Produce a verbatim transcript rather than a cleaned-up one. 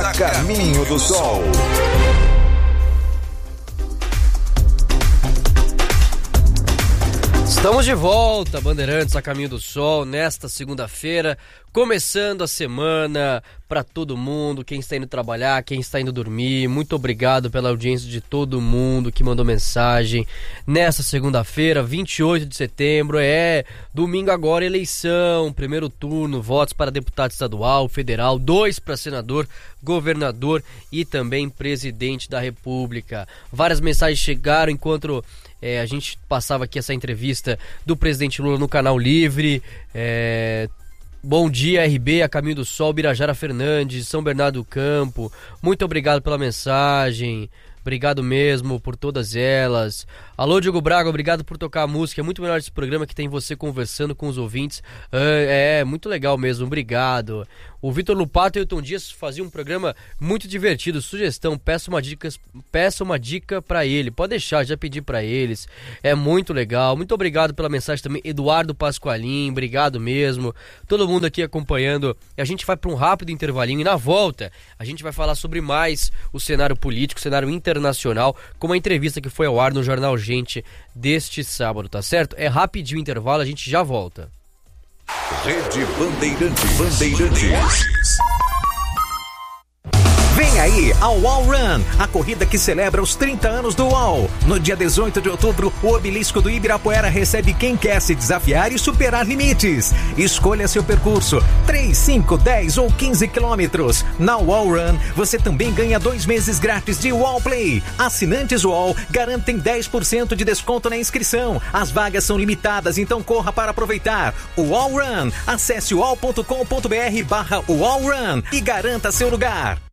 A Caminho do Sol. Estamos de volta, Bandeirantes, a Caminho do Sol, nesta segunda-feira, começando a semana para todo mundo, quem está indo trabalhar, quem está indo dormir. Muito obrigado pela audiência de todo mundo que mandou mensagem. Nesta segunda-feira, vinte e oito de setembro, é domingo agora, eleição, primeiro turno, votos para deputado estadual, federal, dois para senador, governador e também presidente da República. Várias mensagens chegaram enquanto... É, a gente passava aqui essa entrevista do presidente Lula no Canal Livre. É, bom dia, R B, a Caminho do Sol, Birajara Fernandes, São Bernardo do Campo. Muito obrigado pela mensagem. Obrigado mesmo por todas elas. Alô, Diogo Braga, obrigado por tocar a música. É muito melhor esse programa que tem você conversando com os ouvintes. É, é muito legal mesmo, obrigado. O Vitor Lupato e o Tom Dias faziam um programa muito divertido. Sugestão, peça uma dica, peça uma dica pra ele. Pode deixar, já pedi pra eles. É muito legal. Muito obrigado pela mensagem também. Eduardo Pasqualim, obrigado mesmo. Todo mundo aqui acompanhando. A gente vai pra um rápido intervalinho e na volta a gente vai falar sobre mais o cenário político, o cenário internacional, com uma entrevista que foi ao ar no Jornal Gente deste sábado, tá certo? É rapidinho o intervalo, a gente já volta. Rede Bandeirantes. Bandeirantes. Vem aí a UOL Run, a corrida que celebra os trinta anos do UOL. No dia dezoito de outubro, o obelisco do Ibirapuera recebe quem quer se desafiar e superar limites. Escolha seu percurso, três, cinco, dez ou quinze quilômetros. Na UOL Run, você também ganha dois meses grátis de UOL Play. Assinantes UOL garantem dez por cento de desconto na inscrição. As vagas são limitadas, então corra para aproveitar. UOL Run, acesse uol ponto com ponto br barra UOL Run e garanta seu lugar.